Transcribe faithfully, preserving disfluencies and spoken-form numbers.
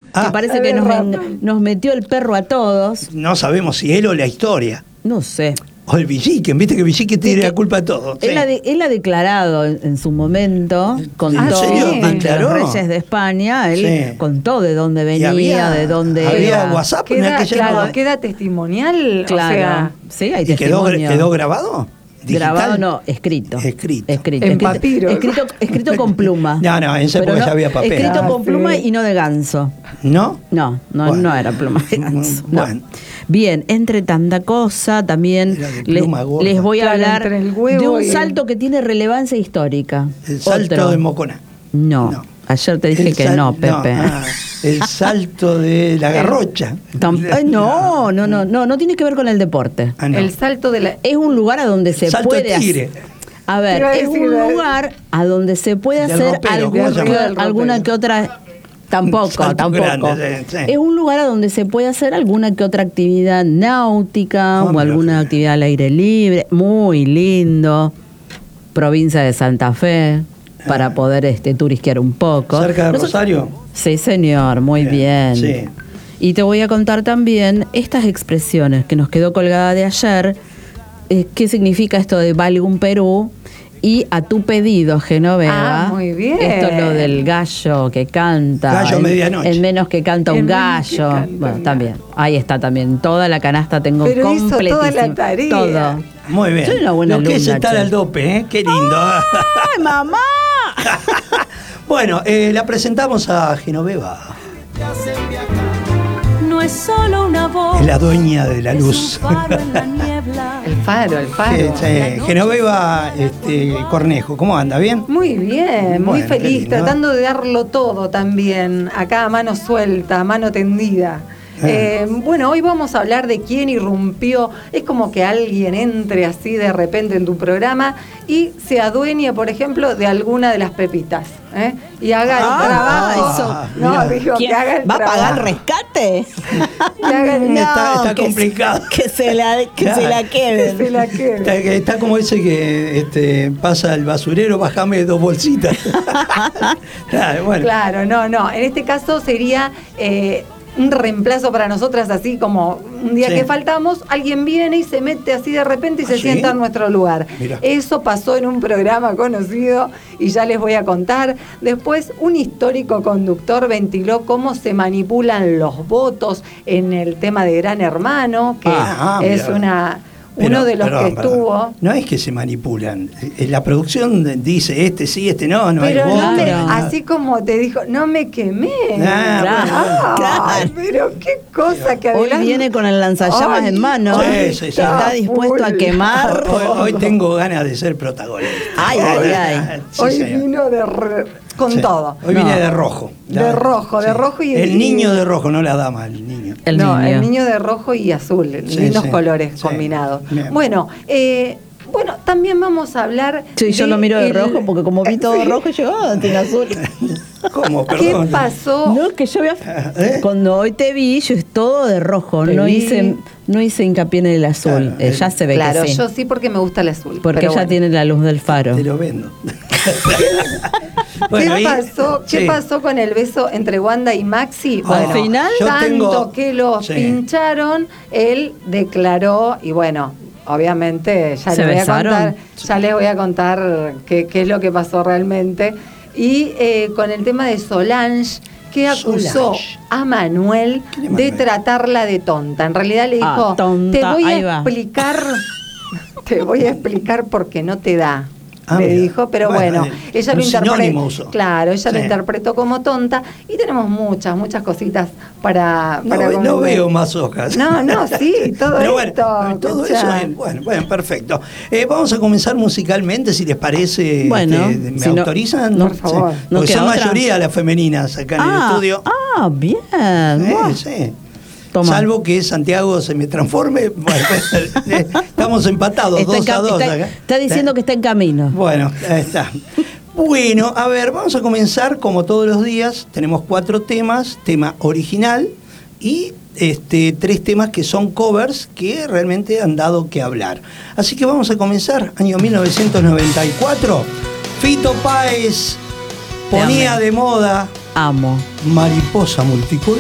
Ah, que parece que nos, nos metió el perro a todos. No sabemos si él o la historia. No sé. O el Villiquen, viste que Villiquen tiene que la culpa de todo. Él, Sí. ha, de, él ha declarado en, en su momento, contó ¿En serio? ante ¿Declaró? los reyes de España, él Sí. contó de dónde venía, había- de dónde había era. WhatsApp en Queda, aquella claro, época. queda testimonial. Claro, O sea, sí, hay ¿Y quedó, testimonio. quedó grabado? ¿Digital? Grabado no, escrito. Escrito. Escrito. En escrito, papiro. Escrito, escrito con pluma. No, no, en esa Pero época ya había papel. Escrito Ah, con sí. pluma y no de ganso. ¿No? No, no, Bueno. no era pluma de ganso. no. Bueno. Bien, entre tanta cosa, también Era de le- pluma gorda. les voy a Claro, hablar entre el huevo de un y el- salto que tiene relevancia histórica. El salto Otro. de Moconá. No, No. ayer te dije El que sal- no, Pepe. ah, el salto de la garrocha. Tam- Ay, no, no, no, no, no tiene que ver con el deporte. Ah, no. el salto de la. Es un lugar a donde se Salto de puede tigre. hacer. A ver, Iba a es decir, un ¿eh? lugar a donde se puede Del hacer ropero, algún ¿cómo se que- llama? Del alguna ropero. que otra. Tampoco, Salto tampoco. grande, sí, sí. Es un lugar a donde se puede hacer alguna que otra actividad náutica Ah, o mira, alguna mira. actividad al aire libre. Muy lindo. Provincia de Santa Fe, para poder este, turisquear un poco. ¿Cerca de Nosotros- Rosario? Sí, señor, muy bien. Bien, sí. Y te voy a contar también estas expresiones que nos quedó colgada de ayer. Eh, ¿Qué significa esto de Valgum Perú? Y a tu pedido, Genoveva. Ah, muy bien. Esto es lo del gallo que canta. Gallo en, medianoche. en menos que canta En un menos que gallo. canta Bueno, un también. Ahí está también. Toda la canasta tengo Pero hizo completísima. toda la tarea. Todo. Muy bien. Soy una buena Lo que es alumna, estar che. al dope, ¿eh? Qué lindo. ¡Ay, mamá! Bueno, eh, la presentamos a Genoveva. No es solo una voz, Es la dueña de la es luz. un faro en la niebla. El faro, el faro. Sí, sí. Genoveva este, Cornejo, ¿cómo anda? ¿Bien? Muy bien, muy Bueno, qué feliz, lindo. tratando de darlo todo también, acá a mano suelta, a mano tendida. Ah. Eh, bueno, hoy vamos a hablar de quién irrumpió. Es como que alguien entre así de repente en tu programa y se adueñe, por ejemplo, de alguna de las pepitas. ¿eh? Y haga el Ah, trabajo. eso. No, Mirá. digo, que ¿Quién haga el ¿Va a pagar el trabajo. rescate? Que haga el- Está- está que complicado. Se, que se la, que Claro. se la Que queden. se la quede. Está, que está como ese que este, pasa el basurero, bájame dos bolsitas. Claro, bueno. Claro, no, no. En este caso sería eh, un reemplazo para nosotras, así como un día Sí. que faltamos, alguien viene y se mete así de repente y se ¿Ah, sí? sienta en nuestro lugar. Mirá. Eso pasó en un programa conocido y ya les voy a contar. Después, un histórico conductor ventiló cómo se manipulan los votos en el tema de Gran Hermano, que Ah, ah, es mirá. una... Pero, uno de los perdón, que perdón. estuvo... No es que se manipulan. Eh, La producción dice este sí, este no, no Pero hay no voto. me- nada. así como te dijo, no me quemé. Ah, Ah, claro. pero qué cosa que Hoy adelante. viene con el lanzallamas Ay, en mano. Sí, hoy sí, sí. Está está dispuesto a full. quemar. Hoy, hoy tengo ganas de ser protagonista. Ay, ay, ay. Sí, Hoy señor. vino de re- con Sí. todo. Hoy No. vine de rojo. De rojo, de rojo y- El niño de rojo, no la dama, el niño. El no, niño. el niño de rojo y azul, Sí, lindos sí, colores sí. combinados. Bien. Bueno, eh, bueno, también vamos a hablar. Sí, yo de lo miro de el- rojo porque como vi todo Sí. rojo, yo, ah, tiene azul. ¿Cómo? ¿Qué Perdón. pasó? No, que yo había... ¿Eh? Cuando hoy te vi, yo es todo de rojo. Te No vi. hice, no hice hincapié en el azul. Claro, Eh, ya se ve Claro, que sí. yo sí porque me gusta el azul. Porque pero ella bueno. tiene la luz del faro. Te lo vendo. ¿Qué y- pasó? ¿Qué sí. pasó con el beso entre Wanda y Maxi? Al final, yo tanto tengo- que lo sí. pincharon, él declaró y bueno, obviamente ya ¿Se les voy a besaron? contar, ya les voy a contar qué, qué es lo que pasó realmente. Y eh, con el tema de Solange, que acusó Solange. a Manuel ¿Quién es de Manuel? tratarla de tonta. En realidad le Ah, dijo, tonta, te voy ahí a va. explicar, te voy a explicar porque no te da. Ah, le mira. dijo, pero Bueno, bueno, eh, ella un lo interpretó. sinónimo usó. Claro, ella lo Sí. interpretó como tonta y tenemos muchas, muchas cositas para. No, para ve- no comentar. veo más hojas. No, no, sí, todo Pero bueno, esto. todo escuchá. eso es, bueno, bueno, perfecto. Eh, vamos a comenzar musicalmente, si les parece. Bueno, este, ¿me si no- autorizan? no, por favor. Sí. ¿no Porque queda son otra? mayoría las femeninas acá en el ah, estudio. ah, bien. Eh, Buah. sí. Toma. Salvo que Santiago se me transforme. Bueno, eh, estamos empatados, Está, en dos a cam- dos está- acá. está diciendo que está en camino. Bueno, ahí está. Bueno, a ver, vamos a comenzar como todos los días. Tenemos cuatro temas, tema original y este, tres temas que son covers que realmente han dado que hablar. Así que vamos a comenzar, año mil novecientos noventa y cuatro. Fito Páez ponía amo. de moda Amo. Mariposa Multicolor.